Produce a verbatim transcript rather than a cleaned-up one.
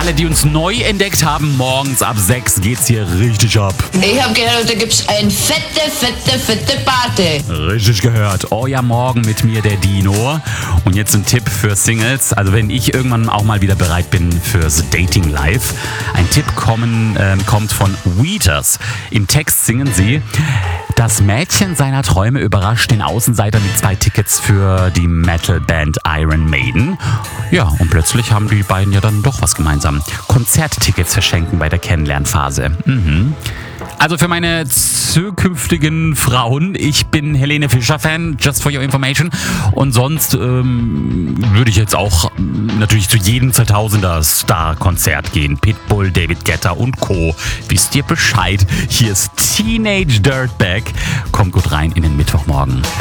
alle, die uns neu entdeckt haben, morgens ab sechs geht's hier richtig ab. Ich habe gehört, da gibt's ein fette, fette, fette Party. Richtig gehört. Euer Morgen mit mir, der Dino. Und jetzt ein Tipp für Singles. Also wenn ich irgendwann auch mal wieder bereit bin fürs Dating Live. Ein Tipp kommen, äh, kommt von Weeters. Im Text singen sie: Das Mädchen seiner Träume überrascht den Außenseiter mit zwei Tickets für die Metalband Iron Maiden. Ja, und plötzlich haben die beiden ja dann doch was gemeinsam. Konzerttickets verschenken bei der Kennenlernphase. Mhm. Also für meine zukünftigen Frauen, ich bin Helene Fischer-Fan, just for your information. Und sonst ähm, würde ich jetzt auch ähm, natürlich zu jedem zweitausender-Star-Konzert gehen. Pitbull, David Guetta und Co. Wisst ihr Bescheid? Hier ist Teenage Dirtbag. Kommt gut rein in den Mittwochmorgen.